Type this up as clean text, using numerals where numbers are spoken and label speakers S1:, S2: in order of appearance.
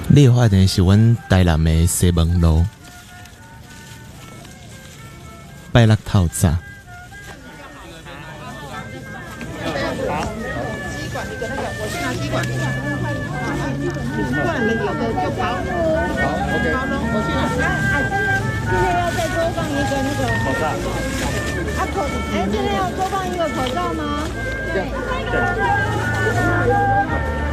S1: 你的发店是阮台南的西门路，拜六透早。
S2: 吸管一个那个，我去拿吸管。吸管的有的就好。好 ，OK。好了，我去拿。今天要再多放一个那个口罩。今天要多放一个口罩吗？对。